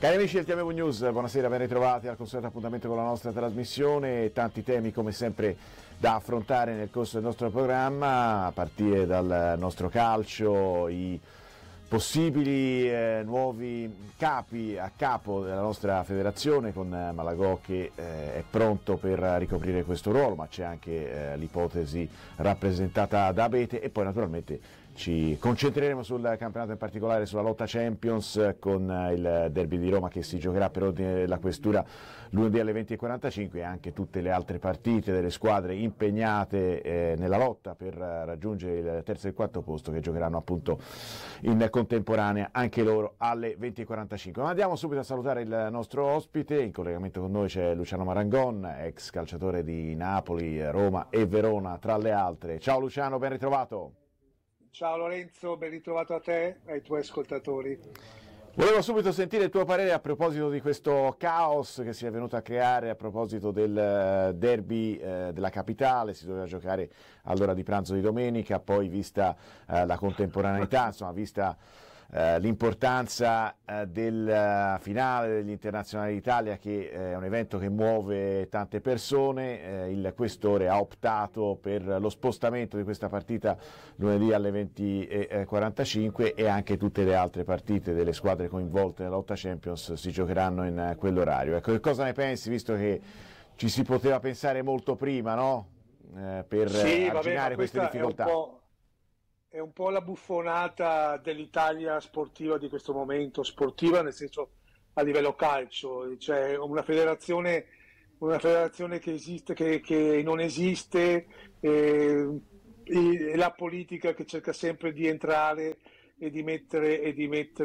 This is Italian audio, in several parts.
Cari amici del TMV News, buonasera, ben ritrovati al consueto appuntamento con la nostra trasmissione. Tanti temi come sempre da affrontare nel corso del nostro programma, a partire dal nostro calcio, i possibili nuovi capi a capo della nostra federazione, con Malagò che è pronto per ricoprire questo ruolo, ma c'è anche l'ipotesi rappresentata da Abete, e poi naturalmente ci concentreremo sul campionato, in particolare sulla lotta Champions, con il derby di Roma che si giocherà per ordine della questura lunedì alle 20:45, e anche tutte le altre partite delle squadre impegnate nella lotta per raggiungere il terzo e il quarto posto, che giocheranno appunto in contemporanea anche loro alle 20:45. Ma andiamo subito a salutare il nostro ospite. In collegamento con noi c'è Luciano Marangon, ex calciatore di Napoli, Roma e Verona tra le altre. Ciao Luciano, ben ritrovato. Ciao Lorenzo, ben ritrovato a te e ai tuoi ascoltatori. Volevo subito sentire il tuo parere a proposito di questo caos che si è venuto a creare a proposito del derby della capitale. Si doveva giocare all'ora di pranzo di domenica, poi vista la contemporaneità, insomma, vista l'importanza del finale degli internazionali d'Italia, che è un evento che muove tante persone, il questore ha optato per lo spostamento di questa partita lunedì alle 20:45, e anche tutte le altre partite delle squadre coinvolte nella lotta Champions si giocheranno in quell'orario. Ecco, che cosa ne pensi, visto che ci si poteva pensare molto prima, no? Per arginare queste difficoltà? È un po' la buffonata dell'Italia sportiva di questo momento, sportiva nel senso a livello calcio, cioè una federazione che esiste, che non esiste, e la politica che cerca sempre di entrare e di mettere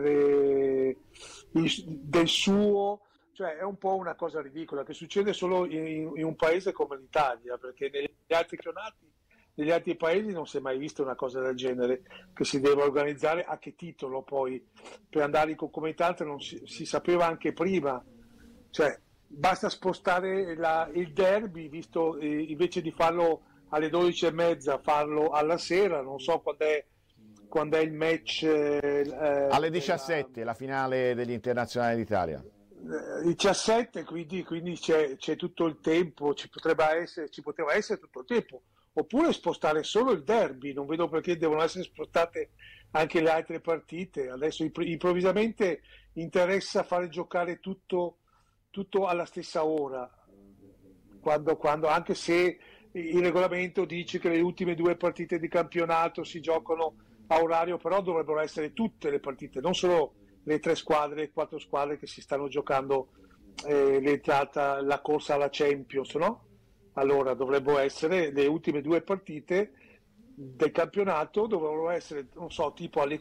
del suo, cioè è un po' una cosa ridicola che succede solo in un paese come l'Italia, perché negli altri campionati, negli altri paesi non si è mai vista una cosa del genere, che si deve organizzare. A che titolo poi? Per andare in concomitanza non si sapeva anche prima, cioè basta spostare il derby, visto invece di farlo alle 12:30, farlo alla sera, non so quando è il match. Alle 17, la finale degli internazionali d'Italia. 17, quindi c'è tutto il tempo, ci poteva essere tutto il tempo. Oppure spostare solo il derby, non vedo perché devono essere spostate anche le altre partite. Adesso improvvisamente interessa fare giocare tutto alla stessa ora, quando anche se il regolamento dice che le ultime due partite di campionato si giocano a orario, però dovrebbero essere tutte le partite, non solo le 4 squadre che si stanno giocando la corsa alla Champions, no? Allora dovrebbero essere le ultime due partite del campionato, dovrebbero essere, non so, tipo alle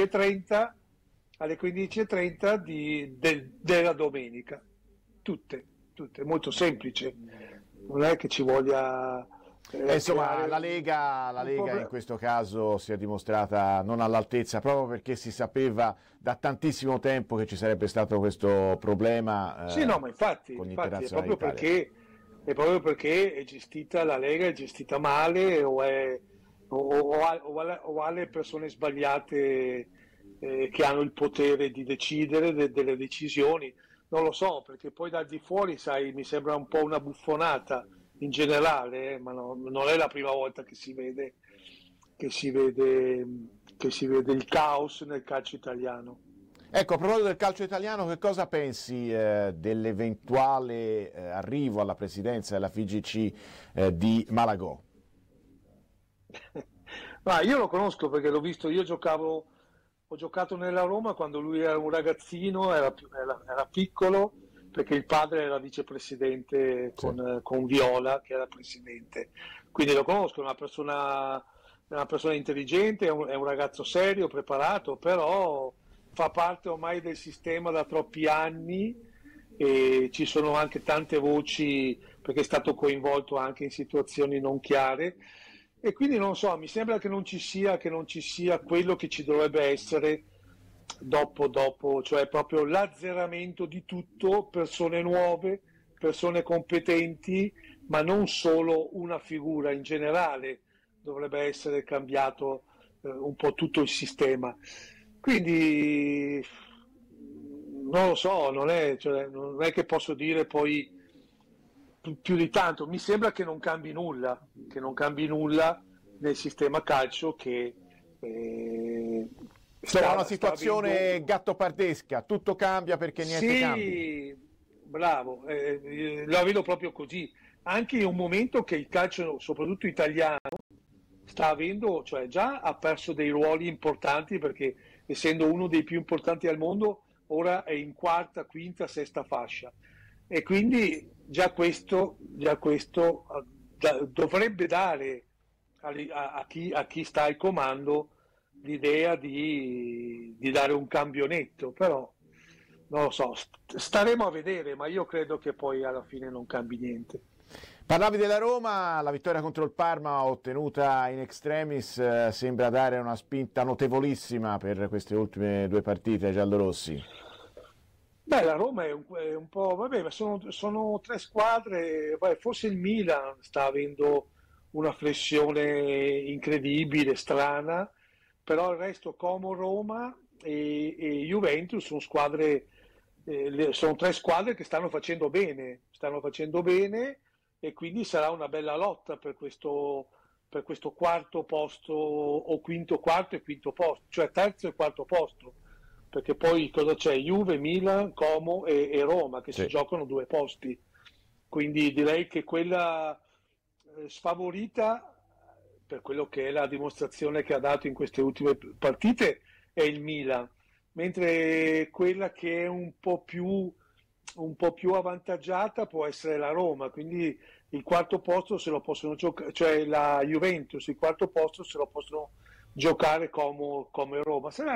15:30 della domenica, tutte, molto semplice, non è che ci voglia insomma, la Lega in questo caso si è dimostrata non all'altezza, proprio perché si sapeva da tantissimo tempo che ci sarebbe stato questo problema. Sì, no, ma infatti è proprio perché la Lega è gestita male, o ha le persone sbagliate che hanno il potere di decidere delle decisioni. Non lo so, perché poi dal di fuori, sai, mi sembra un po' una buffonata in generale, ma non è la prima volta che si vede il caos nel calcio italiano. Ecco, a proposito del calcio italiano, che cosa pensi dell'eventuale arrivo alla presidenza della FIGC di Malagò? Ma io lo conosco perché l'ho visto, ho giocato nella Roma quando lui era un ragazzino, era piccolo, perché il padre era vicepresidente con Viola, che era presidente. Quindi lo conosco, è una persona intelligente, è un ragazzo serio, preparato, però fa parte ormai del sistema da troppi anni, e ci sono anche tante voci, perché è stato coinvolto anche in situazioni non chiare, e quindi non so, mi sembra che non ci sia quello che ci dovrebbe essere dopo, cioè proprio l'azzeramento di tutto, persone nuove, persone competenti, ma non solo una figura. In generale dovrebbe essere cambiato un po' tutto il sistema. Quindi non lo so, non è che posso dire poi più di tanto. Mi sembra che non cambi nulla nel sistema calcio che Insomma, una sta situazione avendo... gattopardesca, tutto cambia perché niente cambia. Sì, bravo, la vedo proprio così. Anche in un momento che il calcio, soprattutto italiano, sta avendo, cioè già ha perso dei ruoli importanti perché essendo uno dei più importanti al mondo, ora è in quarta, quinta, sesta fascia. E quindi già questo dovrebbe dare a chi sta al comando l'idea di dare un cambio netto, però non lo so, staremo a vedere, ma io credo che poi alla fine non cambi niente. Parlavi della Roma, la vittoria contro il Parma ottenuta in extremis sembra dare una spinta notevolissima per queste ultime due partite ai giallorossi. Beh, la Roma è un po', vabbè, ma sono tre squadre, vabbè, forse il Milan sta avendo una flessione incredibile, strana, però il resto Como, Roma e Juventus sono squadre, sono tre squadre che stanno facendo bene e quindi sarà una bella lotta per questo quarto posto o quinto quarto e quinto posto, cioè terzo e quarto posto perché poi cosa c'è? Juve, Milan, Como e Roma che si Sì. giocano due posti. Quindi direi che quella sfavorita, per quello che è la dimostrazione che ha dato in queste ultime partite, è il Milan, mentre quella che è un po' più avvantaggiata può essere la Roma. Quindi il quarto posto se lo possono giocare, cioè la Juventus, il quarto posto se lo possono giocare come Roma. Sarà